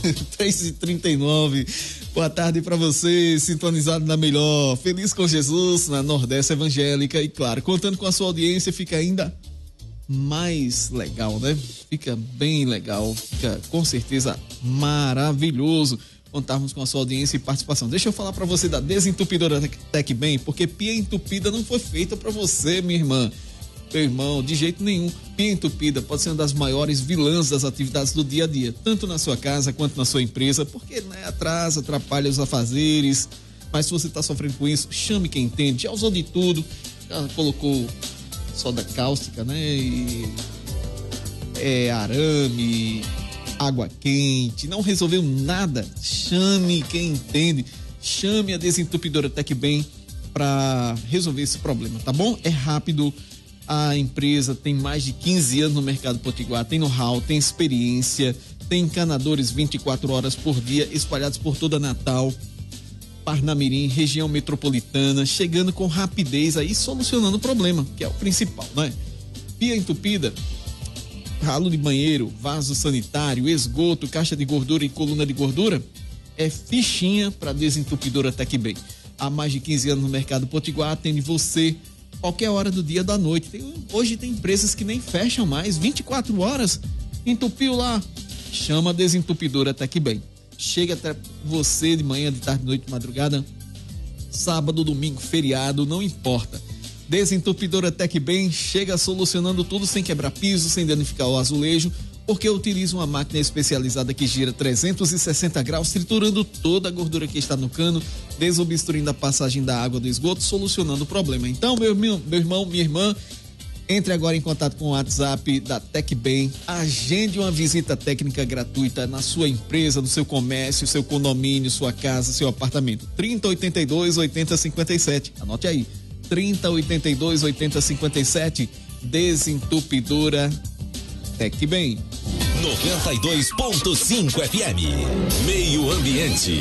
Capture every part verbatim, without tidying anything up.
três e trinta e nove. Boa tarde para você, sintonizado na melhor, feliz com Jesus, na Nordeste Evangélica e claro, contando com a sua audiência, fica ainda mais legal, né? Fica bem legal, fica com certeza maravilhoso contarmos com a sua audiência e participação. Deixa eu falar para você da Desentupidora TecBem, porque pia entupida não foi feita para você, minha irmã. Meu irmão, de jeito nenhum. Pia entupida pode ser uma das maiores vilãs das atividades do dia a dia, tanto na sua casa quanto na sua empresa, porque né, atrasa, atrapalha os afazeres. Mas se você está sofrendo com isso, chame quem entende. Já usou de tudo, já colocou soda cáustica, né? E, é, arame, água quente, não resolveu nada. Chame quem entende. Chame a Desentupidora TecBem para resolver esse problema, tá bom? É rápido. A empresa tem mais de quinze anos no mercado potiguar, tem know-how, tem experiência, tem encanadores vinte e quatro horas por dia espalhados por toda Natal, Parnamirim, região metropolitana, chegando com rapidez aí, solucionando o problema, que é o principal, né? Pia entupida, ralo de banheiro, vaso sanitário, esgoto, caixa de gordura e coluna de gordura, é fichinha para Desentupidora TecBem. Há mais de quinze anos no mercado potiguar, atende você qualquer hora do dia, da noite. Tem, hoje tem empresas que nem fecham mais, vinte e quatro horas, entupiu lá, chama a Desentupidora TecBem. Chega até você de manhã, de tarde, de noite, de madrugada, sábado, domingo, feriado, não importa. Desentupidora TecBem chega solucionando tudo sem quebrar piso, sem danificar o azulejo, porque utiliza uma máquina especializada que gira trezentos e sessenta graus, triturando toda a gordura que está no cano, desobstruindo a passagem da água do esgoto, solucionando o problema. Então, meu irmão, meu irmão, minha irmã, entre agora em contato com o WhatsApp da TecBem, agende uma visita técnica gratuita na sua empresa, no seu comércio, seu condomínio, sua casa, seu apartamento. trinta, oitenta e dois, oitenta, cinquenta e sete. Anote aí. trinta, oitenta e dois, oitenta, cinquenta e sete. Desentupidora TecBem. noventa e dois ponto cinco F M. Meio Ambiente.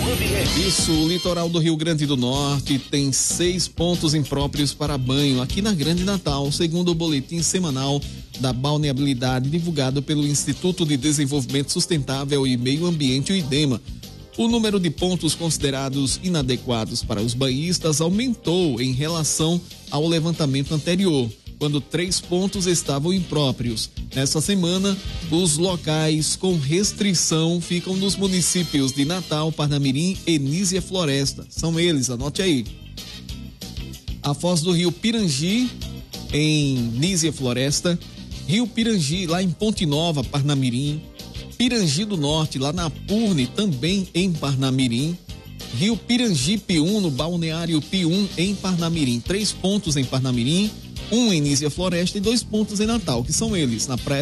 Isso, o litoral do Rio Grande do Norte tem seis pontos impróprios para banho aqui na Grande Natal, segundo o boletim semanal da balneabilidade divulgado pelo Instituto de Desenvolvimento Sustentável e Meio Ambiente, o IDEMA. O número de pontos considerados inadequados para os banhistas aumentou em relação ao levantamento anterior, quando três pontos estavam impróprios. Nessa semana, os locais com restrição ficam nos municípios de Natal, Parnamirim e Nísia Floresta. São eles, anote aí. A foz do rio Pirangi, em Nísia Floresta, Rio Pirangi, lá em Ponte Nova, Parnamirim, Pirangi do Norte, lá na Purne, também em Parnamirim, Rio Pirangi Pium, no balneário Pium, em Parnamirim. Três pontos em Parnamirim, um em Nísia Floresta e dois pontos em Natal, que são eles, na praia